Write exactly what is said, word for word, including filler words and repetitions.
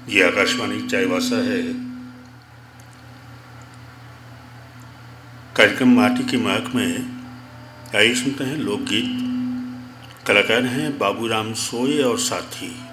ये आकाशवाणी चाईबासा है। कार्यक्रम माटी की महक में आइए सुनते हैं लोकगीत। कलाकार हैं बाबूराम सोय और साथी।